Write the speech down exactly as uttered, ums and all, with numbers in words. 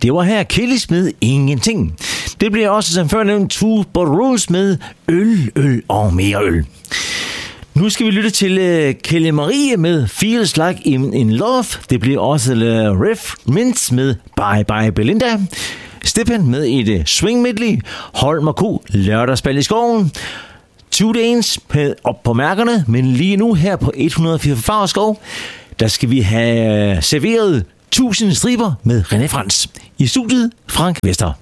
Det var her Kellis med Ingenting. Det bliver også som før nævnt Two Bottles med Øl, Øl og mere øl. Nu skal vi lytte til uh, Kelly Marie med Feels Like I'm in Love. Det bliver også uh, Riff Mints med Bye Bye Belinda. Stephen med et uh, swing medley. Holm og Ko lørdagsbal i skoven. Two Danes med op på mærkerne. Men lige nu her på et hundrede og fire Favrskov, der skal vi have uh, serveret tusind striber med René Frans. I studiet Frank Vester.